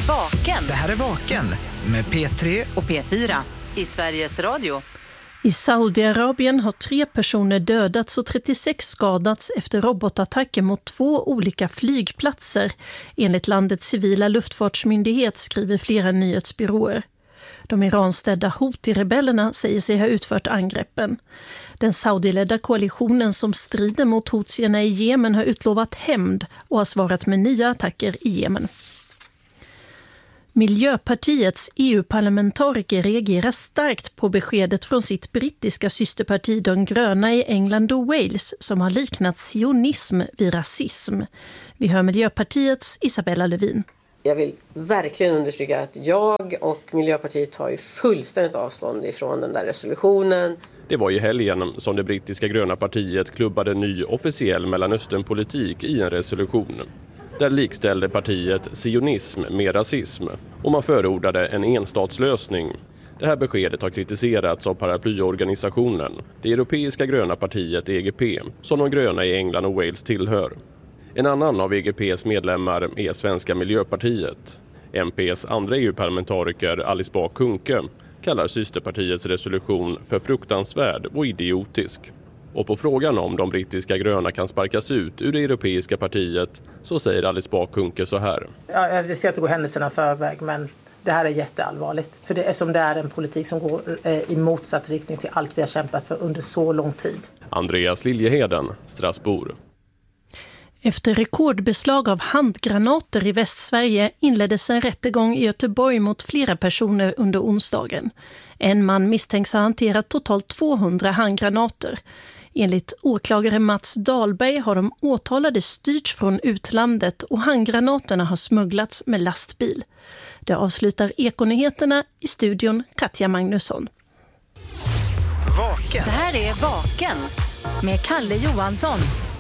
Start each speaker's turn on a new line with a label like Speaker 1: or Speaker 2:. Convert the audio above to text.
Speaker 1: Vaken.
Speaker 2: Det här är Vaken med P3
Speaker 1: och P4 i Sveriges Radio.
Speaker 3: I Saudiarabien har 3 personer dödats och 36 skadats efter robotattacker mot 2 olika flygplatser. Enligt landets civila luftfartsmyndighet, skriver flera nyhetsbyråer. De iranstödda Houthi-rebellerna säger sig ha utfört angreppen. Den saudiledda koalitionen som strider mot Houthierna i Jemen har utlovat hämnd och har svarat med nya attacker i Jemen. Miljöpartiets EU-parlamentariker reagerar starkt på beskedet från sitt brittiska systerparti De gröna i England och Wales som har liknat sionism vid rasism. Vi hör Miljöpartiets Isabella Lövin.
Speaker 4: Jag vill verkligen understryka att jag och Miljöpartiet tar ju fullständigt avstånd ifrån den där resolutionen.
Speaker 5: Det var i helgen som det brittiska gröna partiet klubbade en ny officiell Mellanösternpolitik i en resolution. Där likställde partiet sionism med rasism och man förordade en enstatslösning. Det här beskedet har kritiserats av paraplyorganisationen, det europeiska gröna partiet EGP, som de gröna i England och Wales tillhör. En annan av EGPs medlemmar är Svenska Miljöpartiet. MPs andra EU-parlamentariker Alice Bah Kuhnke kallar systerpartiets resolution för fruktansvärd och idiotisk. Och på frågan om de brittiska gröna kan sparkas ut ur det europeiska partiet så säger Alice Bah Kuhnke så här.
Speaker 6: Jag ser att det går händelserna förväg, men det här är jätteallvarligt. För det är en politik som går i motsatt riktning till allt vi har kämpat för under så lång tid.
Speaker 5: Andreas Liljeheden, Strasbourg.
Speaker 3: Efter rekordbeslag av handgranater i Västsverige inleddes en rättegång i Göteborg mot flera personer under onsdagen. En man misstänks ha hanterat totalt 200 handgranater. Enligt åklagare Mats Dahlberg har de åtalade styrts från utlandet och handgranaterna har smugglats med lastbil. Det avslutar Ekonyheterna, i studion Katja Magnusson.
Speaker 2: Vaken.
Speaker 1: Det här är Vaken med Kalle Johansson.